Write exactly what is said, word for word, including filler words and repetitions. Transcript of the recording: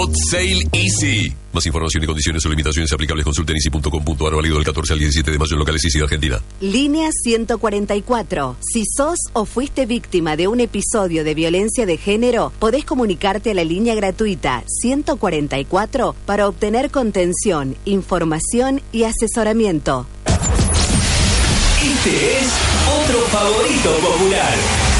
Hot Sale Easy. Más información y condiciones o limitaciones aplicables consulta en easy punto com punto a r, válido del catorce al diecisiete de mayo en locales Easy de Argentina. Línea ciento cuarenta y cuatro. Si sos o fuiste víctima de un episodio de violencia de género, podés comunicarte a la línea gratuita ciento cuarenta y cuatro para obtener contención, información y asesoramiento. Este es otro favorito popular.